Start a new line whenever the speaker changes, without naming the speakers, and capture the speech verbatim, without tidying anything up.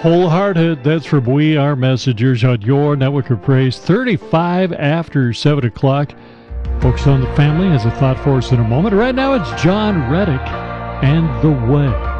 Wholehearted, that's from We Are Messengers on your network of praise. thirty-five after seven o'clock. Focus on the Family has a thought for us in a moment. Right now it's John Reddick and The Way.